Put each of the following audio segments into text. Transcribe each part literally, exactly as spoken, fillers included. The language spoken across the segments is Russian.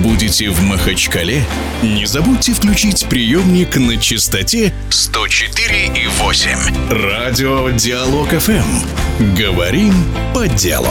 Будете в Махачкале? Не забудьте включить приемник на частоте сто четыре и восемь. Радио Диалог эф эм. Говорим по делу.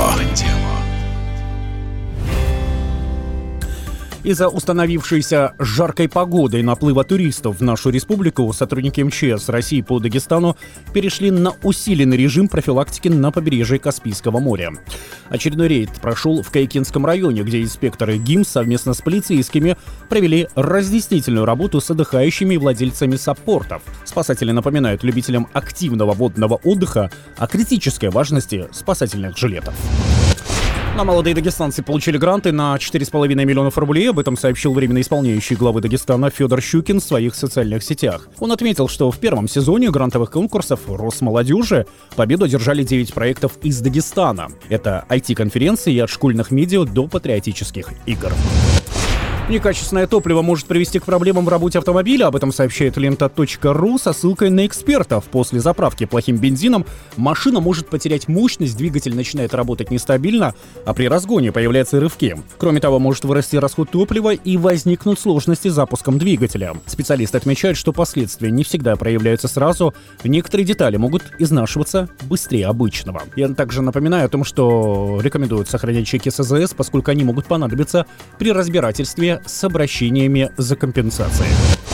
Из-за установившейся жаркой погоды и наплыва туристов в нашу республику сотрудники эм че эс России по Дагестану перешли на усиленный режим профилактики на побережье Каспийского моря. Очередной рейд прошел в Кайкинском районе, где инспекторы ГИМС совместно с полицейскими провели разъяснительную работу с отдыхающими и владельцами саппортов. Спасатели напоминают любителям активного водного отдыха о критической важности спасательных жилетов. А молодые дагестанцы получили гранты на четыре с половиной миллионов рублей. Об этом сообщил временно исполняющий главы Дагестана Федор Щукин в своих социальных сетях. Он отметил, что в первом сезоне грантовых конкурсов Росмолодежи победу одержали девять проектов из Дагестана. Это ай ти-конференции от школьных медиа до патриотических игр. Некачественное топливо может привести к проблемам в работе автомобиля. Об этом сообщает лента точка ру со ссылкой на экспертов. После заправки плохим бензином машина может потерять мощность, двигатель начинает работать нестабильно, а при разгоне появляются рывки. Кроме того, может вырасти расход топлива и возникнут сложности с запуском двигателя. Специалисты отмечают, что последствия не всегда проявляются сразу. Некоторые детали могут изнашиваться быстрее обычного. Я также напоминаю о том, что рекомендуют сохранять чеки эс зэ эс, поскольку они могут понадобиться при разбирательстве с обращениями за компенсацией.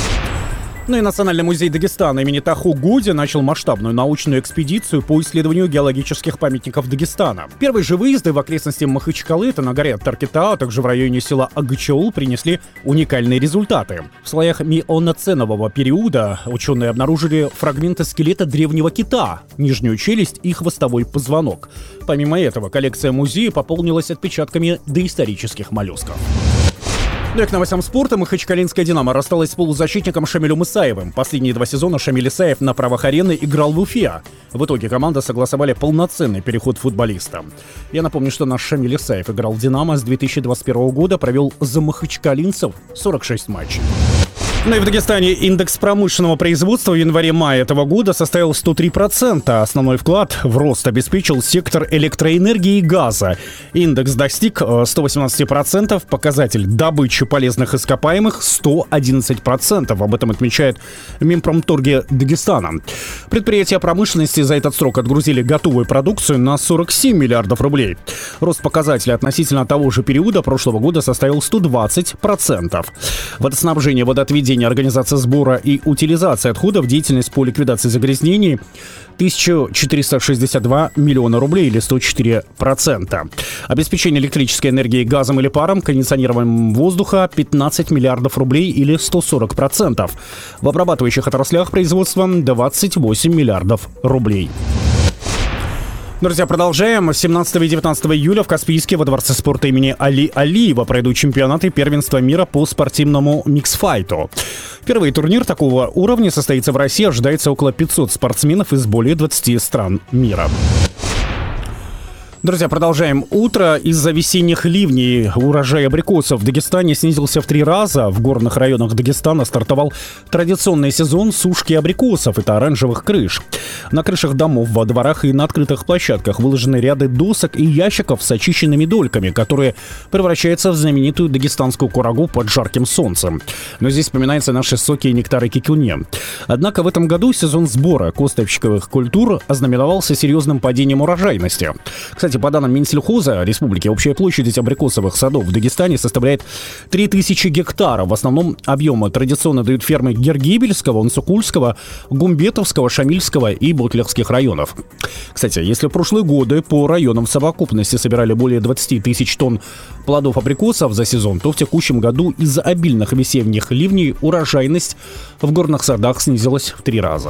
Ну и Национальный музей Дагестана имени Таху Гуди начал масштабную научную экспедицию по исследованию геологических памятников Дагестана. Первые же выезды в окрестности Махачкалы, это на горе Таркета, а также в районе села Агачаул, принесли уникальные результаты. В слоях миоценового периода ученые обнаружили фрагменты скелета древнего кита, нижнюю челюсть и хвостовой позвонок. Помимо этого, коллекция музея пополнилась отпечатками доисторических моллюсков. Ну и к новостям спорта. Махачкалинская «Динамо» рассталась с полузащитником Шамилем Исаевым. Последние два сезона Шамиль Исаев на правах арены играл в Уфе. В итоге команда согласовали полноценный переход футболиста. Я напомню, что наш Шамиль Исаев играл в «Динамо» с две тысячи двадцать первого года, провел за махачкалинцев сорок шесть матчей. Ну и в Дагестане индекс промышленного производства в январе-мае этого года составил сто три процента. Основной вклад в рост обеспечил сектор электроэнергии и газа. Индекс достиг сто восемнадцать процентов, показатель добычи полезных ископаемых сто одиннадцать процентов. Об этом отмечает Минпромторги Дагестана. Предприятия промышленности за этот срок отгрузили готовую продукцию на сорок семь миллиардов рублей. Рост показателя относительно того же периода прошлого года составил сто двадцать процентов. Водоснабжение, водоотведение, организация сбора и утилизация отходов, деятельность по ликвидации загрязнений тысяча четыреста шестьдесят два миллиона рублей или сто четыре процента. Обеспечение электрической энергией газом или паром, кондиционированием воздуха пятнадцать миллиардов рублей или сто сорок процентов. В обрабатывающих отраслях производства двадцать восемь миллиардов рублей. Друзья, продолжаем. семнадцатого и девятнадцатого июля в Каспийске во Дворце спорта имени Али Алиева пройдут чемпионаты первенства мира по спортивному миксфайту. Впервые турнир такого уровня состоится в России. Ожидается около пятисот спортсменов из более двадцати стран мира. Друзья, продолжаем утро. Из-за весенних ливней урожай абрикосов в Дагестане снизился в три раза. В горных районах Дагестана стартовал традиционный сезон сушки абрикосов. Это оранжевых крыш. На крышах домов, во дворах и на открытых площадках выложены ряды досок и ящиков с очищенными дольками, которые превращаются в знаменитую дагестанскую курагу под жарким солнцем. Но здесь вспоминаются наши соки и нектары кикуне. Однако в этом году сезон сбора косточковых культур ознаменовался серьезным падением урожайности. Кстати, по данным Минсельхоза Республики, общая площадь абрикосовых садов в Дагестане составляет три тысячи гектаров. В основном объемы традиционно дают фермы Гергибельского, Унсукульского, Гумбетовского, Шамильского и Ботлерских районов. Кстати, если в прошлые годы по районам в совокупности собирали более двадцать тысяч тонн плодов абрикосов за сезон, то в текущем году из-за обильных весенних ливней урожайность в горных садах снизилась в три раза.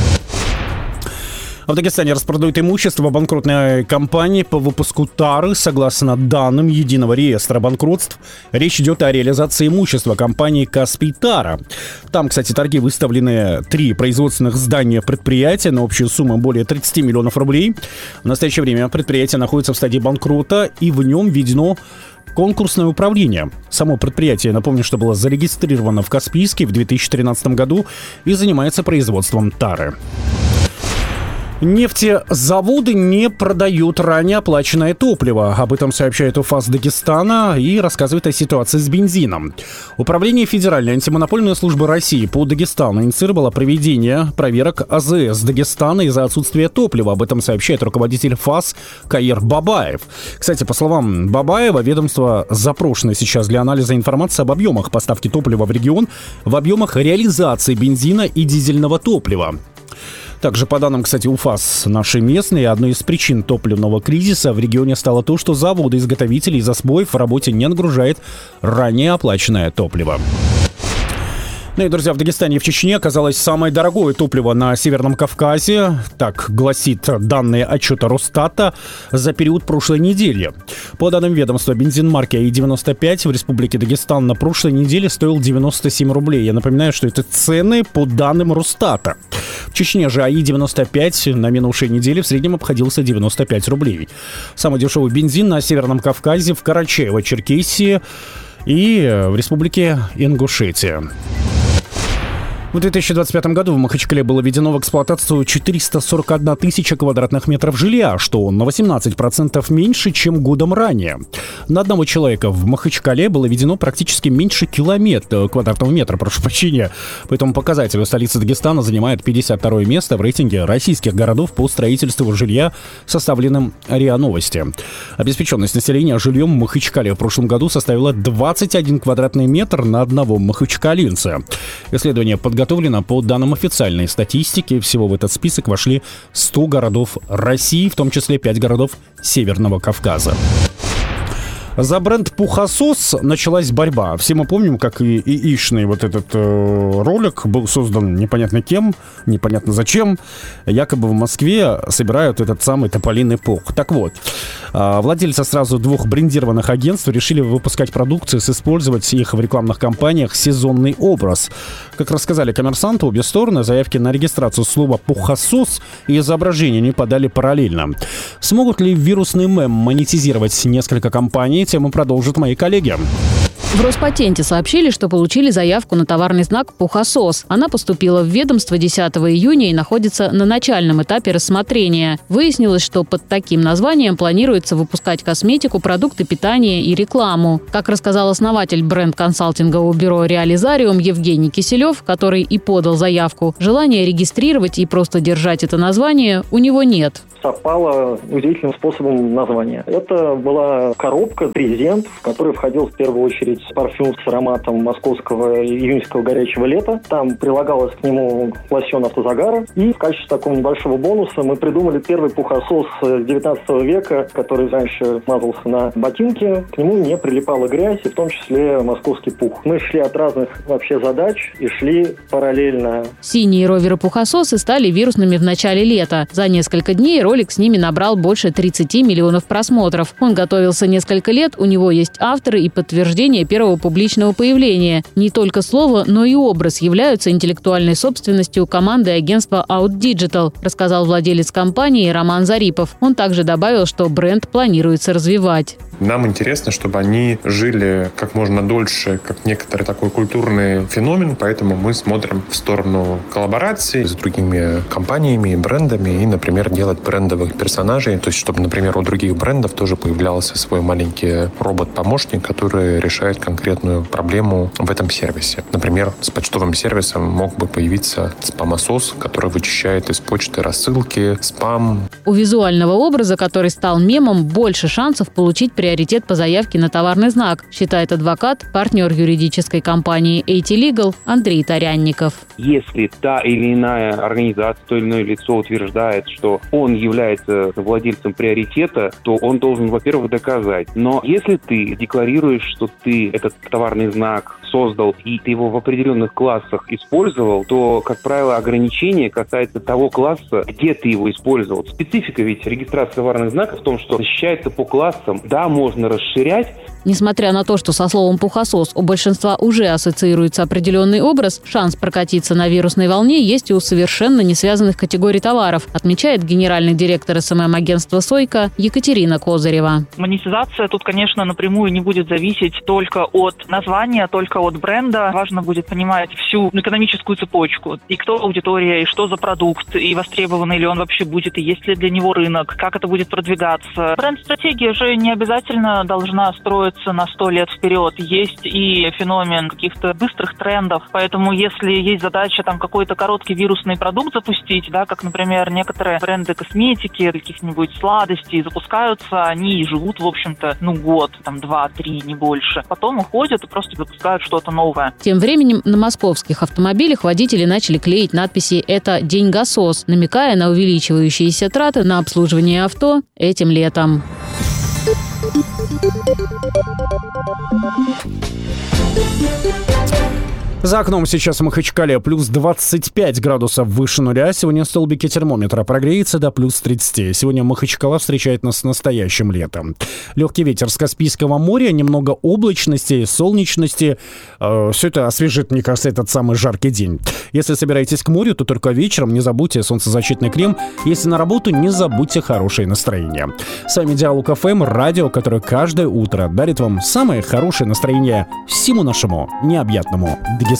В Дагестане распродают имущество банкротной компании по выпуску тары. Согласно данным Единого реестра банкротств, речь идет о реализации имущества компании «Каспий Тара». Там, кстати, торги выставлены три производственных здания предприятия на общую сумму более тридцати миллионов рублей. В настоящее время предприятие находится в стадии банкрота, и в нем введено конкурсное управление. Само предприятие, напомню, что было зарегистрировано в Каспийске в две тысячи тринадцатом году и занимается производством тары. Нефтезаводы не продают ранее оплаченное топливо. Об этом сообщает УФАС Дагестана и рассказывает о ситуации с бензином. Управление Федеральной антимонопольной службы России по Дагестану инициировало проведение проверок АЗС Дагестана из-за отсутствия топлива. Об этом сообщает руководитель ФАС Каир Бабаев. Кстати, по словам Бабаева, ведомство запрошено сейчас для анализа информации об объемах поставки топлива в регион, в объемах реализации бензина и дизельного топлива. Также, по данным, кстати, УФАС нашей местной, одной из причин топливного кризиса в регионе стало то, что заводы-изготовители из-за сбоев в работе не нагружают ранее оплаченное топливо. Ну и, друзья, в Дагестане и в Чечне оказалось самое дорогое топливо на Северном Кавказе. Так гласит данные отчета Росстата за период прошлой недели. По данным ведомства, бензин марки АИ девяносто пять в Республике Дагестан на прошлой неделе стоил девяносто семь рублей. Я напоминаю, что это цены по данным Росстата. В Чечне же АИ девяносто пять на минувшей неделе в среднем обходился девяносто пять рублей. Самый дешевый бензин на Северном Кавказе в Карачаево-Черкесии и в Республике Ингушетия. В две тысячи двадцать пятом году в Махачкале было введено в эксплуатацию четыреста сорок одна тысяча квадратных метров жилья, что на восемнадцать процентов меньше, чем годом ранее. На одного человека в Махачкале было введено практически меньше километра, квадратного метра, прошу прощения. По этому показателю столица Дагестана занимает пятьдесят второе место в рейтинге российских городов по строительству жилья, составленном РИА Новости. Обеспеченность населения жильем в Махачкале в прошлом году составила двадцать один квадратный метр на одного махачкалинца. Исследование подготовлено по данным официальной статистики. Всего в этот список вошли сто городов России, в том числе пять городов Северного Кавказа. За бренд «Пухосос» началась борьба. Все мы помним, как и яичный вот этот э, ролик был создан непонятно кем, непонятно зачем. Якобы в Москве собирают этот самый тополиный пух. Так вот, э, владельцы сразу двух брендированных агентств решили выпускать продукцию, использовать их в рекламных кампаниях сезонный образ. Как рассказали «Коммерсанты», обе стороны заявки на регистрацию слова «Пухосос» и изображения не подали параллельно. Смогут ли вирусный мем монетизировать несколько компаний? Тему продолжат мои коллеги. В Роспатенте сообщили, что получили заявку на товарный знак «Пухосос». Она поступила в ведомство десятого июня и находится на начальном этапе рассмотрения. Выяснилось, что под таким названием планируется выпускать косметику, продукты питания и рекламу. Как рассказал основатель бренд-консалтингового бюро «Реализариум» Евгений Киселев, который и подал заявку, желания регистрировать и просто держать это название у него нет. Совпало удивительным способом название. Это была коробка, презент, в который входил в первую очередь парфюм с ароматом московского июньского горячего лета. Там прилагалось к нему лосьон автозагара. И в качестве такого небольшого бонуса мы придумали первый пухосос девятнадцатого века, который раньше мазался на ботинки. К нему не прилипала грязь, и в том числе московский пух. Мы шли от разных вообще задач и шли параллельно. Синие роверы-пухососы стали вирусными в начале лета. За несколько дней ролик с ними набрал больше тридцати миллионов просмотров. Он готовился несколько лет, у него есть авторы и подтверждение первого публичного появления. Не только слово, но и образ являются интеллектуальной собственностью команды агентства Out Digital, рассказал владелец компании Роман Зарипов. Он также добавил, что бренд планируется развивать. Нам интересно, чтобы они жили как можно дольше, как некоторый такой культурный феномен, поэтому мы смотрим в сторону коллабораций с другими компаниями и брендами и, например, делать брендовых персонажей, то есть чтобы, например, у других брендов тоже появлялся свой маленький робот-помощник, который решает конкретную проблему в этом сервисе. Например, с почтовым сервисом мог бы появиться спам-осос, который вычищает из почты рассылки, спам. У визуального образа, который стал мемом, больше шансов получить приоритет по заявке на товарный знак, считает адвокат, партнер юридической компании эй ти Legal Андрей Тарянников. Если та или иная организация, то или иное лицо утверждает, что он является владельцем приоритета, то он должен, во-первых, доказать. Но если ты декларируешь, что ты этот товарный знак создал и ты его в определенных классах использовал, то, как правило, ограничение касается того класса, где ты его использовал. Специфика ведь регистрации товарных знаков в том, что защищается по классам. Да, можно расширять. Несмотря на то, что со словом «пухосос» у большинства уже ассоциируется определенный образ, шанс прокатиться на вирусной волне есть и у совершенно не связанных категорий товаров, отмечает генеральный директор эс эм эм-агентства «Сойка» Екатерина Козырева. Монетизация тут, конечно, напрямую не будет зависеть только от названия, только от бренда. Важно будет понимать всю экономическую цепочку. И кто аудитория, и что за продукт, и востребованный ли он вообще будет, и есть ли для него рынок, как это будет продвигаться. Бренд-стратегия же не обязательно должна строиться на сто лет вперед. Есть и феномен каких-то быстрых трендов. Поэтому если есть задача там какой-то короткий вирусный продукт запустить, да, как, например, некоторые бренды косметики, каких-нибудь сладостей запускаются, они и живут, в общем-то, ну, год, там, два, три, не больше. Потом уходят и просто запускают что-то новое. Тем временем на московских автомобилях водители начали клеить надписи «Это деньгосос», намекая на увеличивающиеся траты на обслуживание авто этим летом. За окном сейчас в Махачкале плюс двадцать пять градусов выше нуля. Сегодня столбики термометра прогреется до плюс тридцать. Сегодня Махачкала встречает нас с настоящим летом. Легкий ветер с Каспийского моря, немного облачности, солнечности. Э, все это освежит, мне кажется, этот самый жаркий день. Если собираетесь к морю, то только вечером не забудьте солнцезащитный крем. Если на работу, не забудьте хорошее настроение. С вами Диалог эф эм, радио, которое каждое утро дарит вам самое хорошее настроение всему нашему необъятному Дагестану.